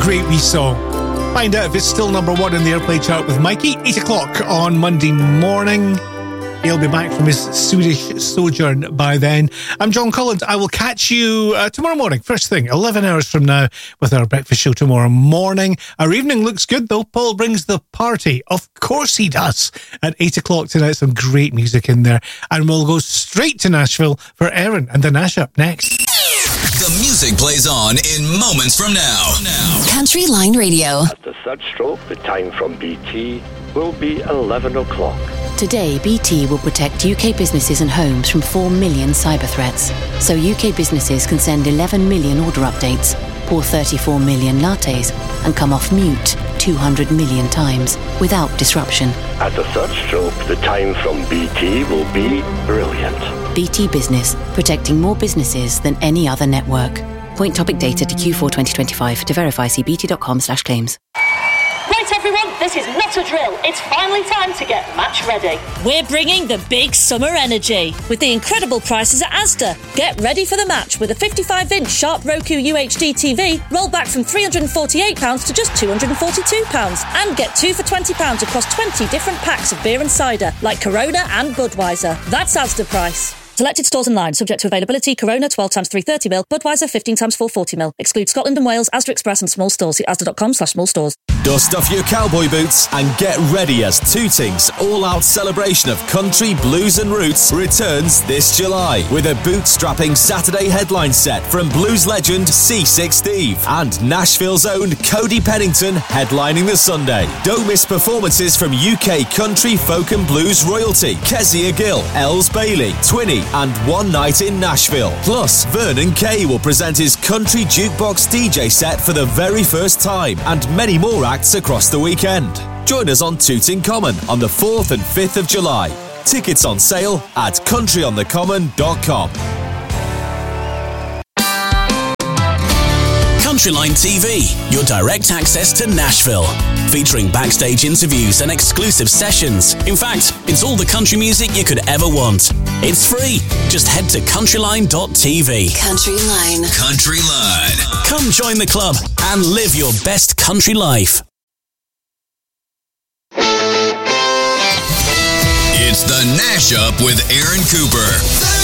great wee song. Find out if it's still number one in the airplay chart with Mikey. 8 o'clock on Monday morning. He'll be back from his Swedish sojourn by then. I'm John Collins. I will catch you tomorrow morning, first thing, 11 hours from now, with our breakfast show tomorrow morning. Our evening looks good, though. Paul brings the party. Of course he does. At 8 o'clock tonight, some great music in there. And we'll go straight to Nashville for Erin and the Nash Up next. The music plays on in moments from now. Country Line Radio. At the third stroke, the time from BT will be 11 o'clock. Today, BT will protect UK businesses and homes from 4 million cyber threats. So UK businesses can send 11 million order updates, pour 34 million lattes, and come off mute 200 million times without disruption. At the third stroke, the time from BT will be brilliant. BT Business, protecting more businesses than any other network. Point topic data to Q4 2025. To verify, see bt.com/claims. Right, everyone, this is not a drill. It's finally time to get match ready. We're bringing the big summer energy with the incredible prices at Asda. Get ready for the match with a 55-inch Sharp Roku UHD TV roll back from £348 to just £242, and get 2 for £20 across 20 different packs of beer and cider like Corona and Budweiser. That's Asda price. Selected stores and lines, subject to availability. Corona 12 times 330ml, Budweiser 15 times 440ml. Exclude Scotland and Wales, Asda Express and small stores. See asda.com/small stores. Dust off your cowboy boots and get ready as Tooting's all-out celebration of country, blues and roots returns this July with a boot-strapping Saturday headline set from blues legend C6 Steve and Nashville's own Cody Pennington headlining the Sunday. Don't miss performances from UK country, folk and blues royalty, Kezia Gill, Els Bailey, Twinny and One Night in Nashville. Plus, Vernon Kay will present his country jukebox DJ set for the very first time, and many more acts across the weekend. Join us on Tooting Common on the 4th and 5th of July. Tickets on sale at countryonthecommon.com. Countryline TV, your direct access to Nashville. Featuring backstage interviews and exclusive sessions. In fact, it's all the country music you could ever want. It's free. Just head to countryline.tv. Countryline. Countryline. Come join the club and live your best country life. It's the Nash Up with Aaron Cooper.